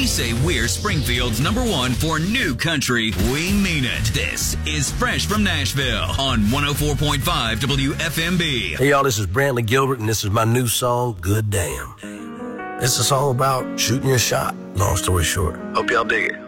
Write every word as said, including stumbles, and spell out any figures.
say we're Springfield's number one for new country, we mean it. This is Fresh from Nashville on one oh four point five W F M B. Hey, y'all, this is Brantley Gilbert, and this is my new song, Good Damn. It's a song about shooting your shot, long story short. Hope y'all dig it.